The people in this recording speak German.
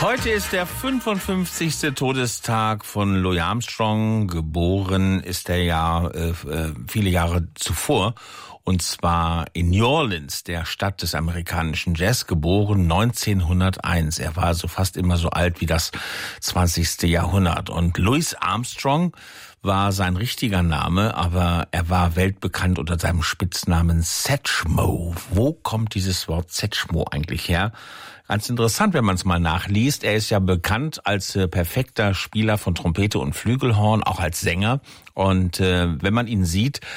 Heute ist der 55. Todestag von Louis Armstrong. Geboren ist er ja viele Jahre zuvor. Und zwar in New Orleans, der Stadt des amerikanischen Jazz, geboren 1901. Er war so fast immer so alt wie das 20. Jahrhundert. Und Louis Armstrong war sein richtiger Name, aber er war weltbekannt unter seinem Spitznamen Satchmo. Wo kommt dieses Wort Satchmo eigentlich her? Ganz interessant, wenn man es mal nachliest. Er ist ja bekannt als perfekter Spieler von Trompete und Flügelhorn, auch als Sänger. Und wenn man ihn sieht,